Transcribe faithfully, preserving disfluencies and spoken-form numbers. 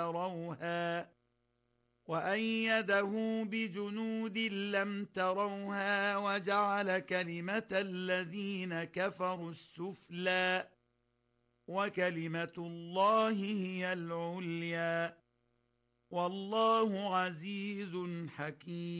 تروها وأيده بجنود لم تروها وجعل كلمة الذين كفروا السفلى وكلمة الله هي العليا والله عزيز حكيم.